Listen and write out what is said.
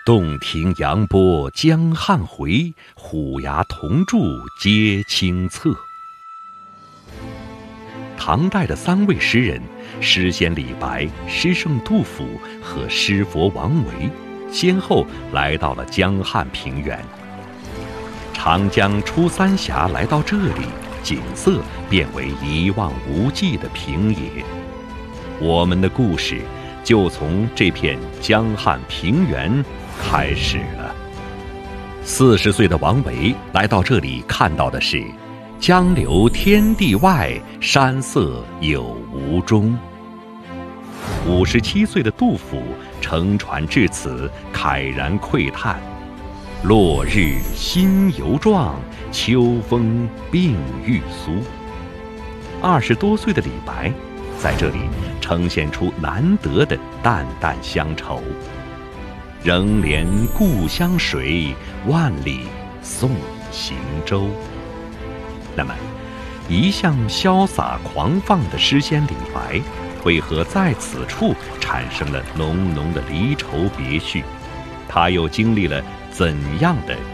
洞庭扬波江汉回，虎牙铜柱皆清侧。唐代的3位诗人，诗仙李白、诗圣杜甫和诗佛王维，先后来到了江汉平原。长江出三峡来到这里，景色变为一望无际的平野。我们的故事就从这片江汉平原开始了。40岁的王维来到这里，看到的是江流天地外，山色有无中。57岁的杜甫乘船至此，慨然喟叹：落日新犹壮，秋风鬓欲苏。20多岁的李白在这里呈现出难得的淡淡乡愁：仍怜故乡水，万里送行舟。那么，一向潇洒狂放的诗仙李白，为何在此处产生了浓浓的离愁别绪？他又经历了怎样的